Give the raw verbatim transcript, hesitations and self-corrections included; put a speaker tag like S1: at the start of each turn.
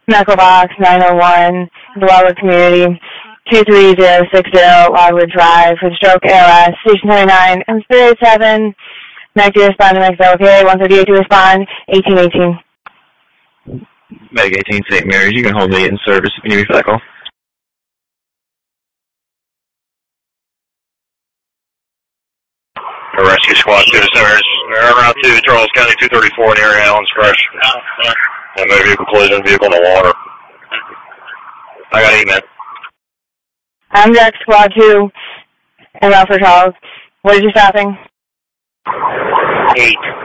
S1: Medical Box nine oh one, the Wildwood Community, two three zero six zero, Wildwood Drive, for the stroke A L S, Station twenty-nine, and Spirit seven, Medic to respond to Medic okay, one thirty-eight to respond, eighteen eighteen.
S2: Medic eighteen, Saint Mary's, you can hold me in service if you need me for that call.
S3: Rescue Squad two to Saint Mary's, around two, Charles County two thirty-four near Allen's Crush. And motor vehicle collision, vehicle in the water. I got eight men.
S1: I'm Jack Squad two, and Ralph for Charles. What is your stopping?
S3: Eight.